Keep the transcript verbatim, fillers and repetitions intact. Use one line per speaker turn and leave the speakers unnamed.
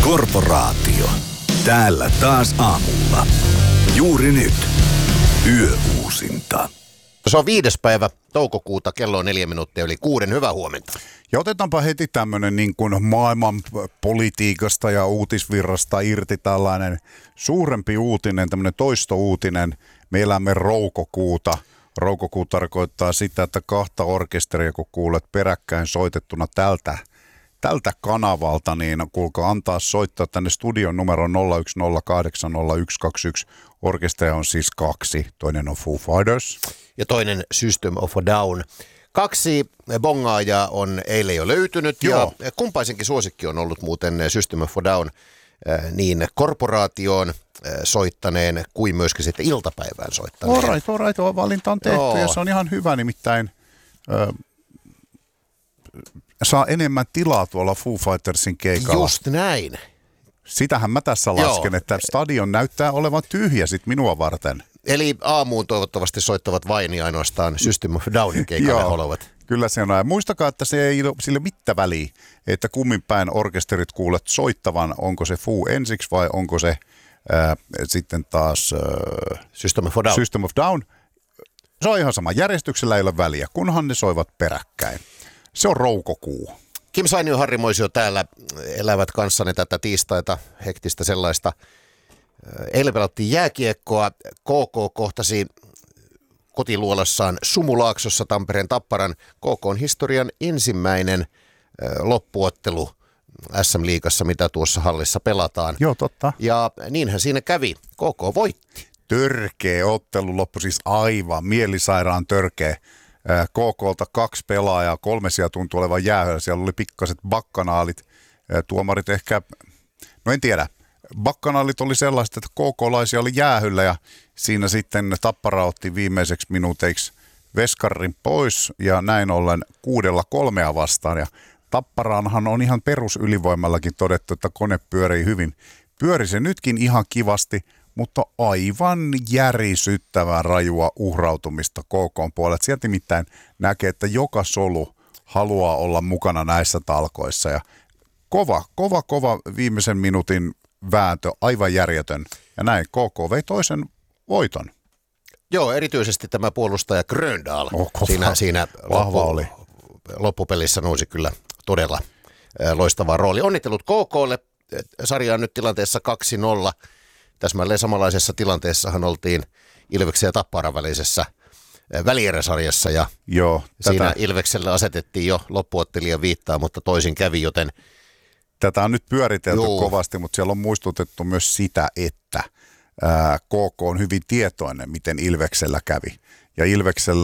Korporaatio. Täällä taas aamulla. Juuri nyt. Yöuusinta.
Se on viides päivä toukokuuta, kello on neljä minuuttia yli kuuden. Hyvää huomenta.
Ja otetaanpa heti tämmöinen niin kuin maailman politiikasta ja uutisvirrasta irti tällainen suurempi uutinen, tämmöinen toistouutinen. Me elämme roukokuuta. Roukokuu tarkoittaa sitä, että kahta orkesteria, kun kuulet peräkkäin soitettuna tältä, tältä kanavalta, niin kuulkaa antaa soittaa tänne studion numero nolla yksi nolla kahdeksan nolla yksi kaksi yksi. Orkesteria on siis kaksi. Toinen on Foo Fighters.
Ja toinen System of a Down. Kaksi bongaajaa on eilen jo löytynyt. Joo. Ja kumpaisenkin suosikki on ollut muuten System of a Down niin korporaatioon soittaneen kuin myöskin sitten iltapäivään soittaneen.
Alright, alright, valinta on tehty. Joo. Ja se on ihan hyvä, nimittäin ö, saa enemmän tilaa tuolla Foo Fightersin keikalla.
Just näin.
Sitähän mä tässä lasken, Joo. että stadion näyttää olevan tyhjä sit minua varten.
Eli aamuun toivottavasti soittavat vain ja ainoastaan System of Downin keikalle olevat.
Kyllä se on. Ja muistakaa, että se ei ole sille mitään väliä, että kummin päin orkesterit kuulet soittavan, onko se Foo ensiksi vai onko se ää, sitten taas ää,
System of Down.
System of Down. Se on ihan sama. Järjestyksellä ei ole väliä, kunhan ne soivat peräkkäin. Se on roukokuu.
Kim Sainio ja Harri Moisio täällä elävät kanssanne tätä tiistaita, hektistä sellaista. Eilen pelattiin jääkiekkoa. K K kohtasi kotiluolassaan Sumulaaksossa Tampereen Tapparan. K K:n historian ensimmäinen loppuottelu S M-liigassa, mitä tuossa hallissa pelataan.
Joo, totta.
Ja niinhän siinä kävi. K K voitti.
Törkeä ottelu loppu, siis aivan mielisairaan törkeä. K K:lta kaksi pelaajaa, kolme siellä tuntui olevan jäähyllä. Siellä oli pikkaset bakkanaalit. Tuomarit ehkä, no en tiedä. Bakkanaalit oli sellaista, että K K-laisia oli jäähyllä ja siinä sitten Tappara otti viimeiseksi minuuteiksi veskarin pois ja näin ollen kuudella kolmea vastaan. Ja Tapparaanhan on ihan perusylivoimallakin todettu, että kone pyörii hyvin. Pyöri se nytkin ihan kivasti, mutta aivan järisyttävää rajua uhrautumista K K:n puolella. Sieltä nimittäin näkee, että joka solu haluaa olla mukana näissä talkoissa. Ja kova, kova, kova viimeisen minuutin vääntö, aivan järjetön. Ja näin K K vei toisen voiton.
Joo, erityisesti tämä puolustaja Gröndal.
Oh,
siinä siinä
vahva
loppu,
oli.
Loppupelissä nousi kyllä todella loistava rooli. Onnittelut K K:lle. Sarja on nyt tilanteessa kaksi nolla. Täsmälleen samanlaisessa tilanteessahan oltiin Ilveksen ja Tapparan välisessä välieräsarjassa ja
Joo,
siinä
tätä,
Ilvekselle asetettiin jo loppuottelijan viittaa, mutta toisin kävi, joten
tätä on nyt pyöritelty
Joo.
kovasti, mutta siellä on muistutettu myös sitä, että ää, K K on hyvin tietoinen, miten Ilveksellä kävi. Ja Ilveksellä